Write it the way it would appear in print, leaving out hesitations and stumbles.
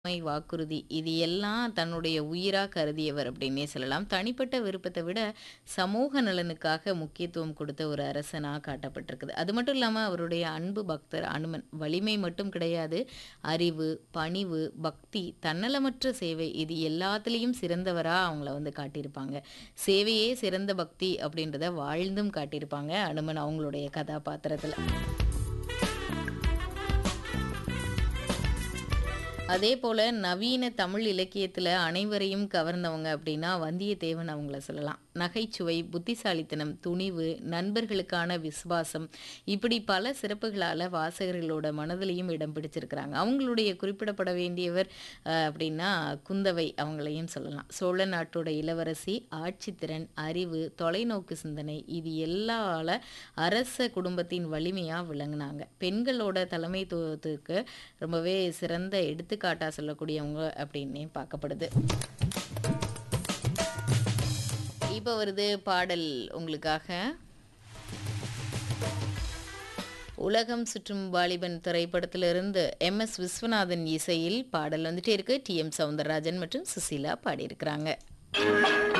வாக்குறுதி இது எல்லாம் தன்னுடைய உயிரா கருதியவர் அப்படின்னே சொல்லலாம். தனிப்பட்ட விருப்பத்தை விட சமூக நலனுக்காக முக்கியத்துவம் கொடுத்த ஒரு அரசனா காட்டப்பட்டிருக்குது. அது மட்டும் இல்லாம அவருடைய அன்பு பக்தர் அனுமன் வலிமை மட்டும் கிடையாது. அறிவு, பணிவு, பக்தி, தன்னலமற்ற சேவை இது எல்லாத்துலேயும் சிறந்தவரா அவங்கள காட்டியிருப்பாங்க. சேவையே சிறந்த பக்தி அப்படின்றத வாழ்ந்தும் காட்டியிருப்பாங்க அனுமன் அவங்களுடைய கதாபாத்திரத்துல. அதே போல நவீன தமிழ் இலக்கியத்துல அனைவரையும் கவர்ந்தவங்க அப்படின்னா வந்தியத்தேவன் அவங்கள சொல்லலாம். நகைச்சுவை, புத்திசாலித்தனம், துணிவு, நண்பர்களுக்கான விசுவாசம் இப்படி பல சிறப்புகளால வாசகர்களோட மனதிலையும் இடம் பிடிச்சிருக்கிறாங்க. அவங்களுடைய குறிப்பிடப்பட வேண்டியவர் அப்படின்னா குந்தவை அவங்களையும் சொல்லலாம். சோழ நாட்டோட இளவரசி, ஆட்சித்திறன், அறிவு, தொலைநோக்கு சிந்தனை இது எல்லால அரச குடும்பத்தின் வலிமையா விளங்குனாங்க. பெண்களோட தலைமைத்துவத்துக்கு ரொம்பவே சிறந்த எடுத்துக்காட்டா சொல்லக்கூடியவங்க அப்படின்னே பார்க்கப்படுது. இப்போ வருது பாடல் உங்களுக்காக. உலகம் சுற்றும் வாலிபன் திரைப்படத்திலிருந்து MS விஸ்வநாதன் இசையில் பாடல் வந்துட்டே இருக்கு. TM சௌந்தரராஜன் மற்றும் சுசீலா பாடியிருக்கிறாங்க.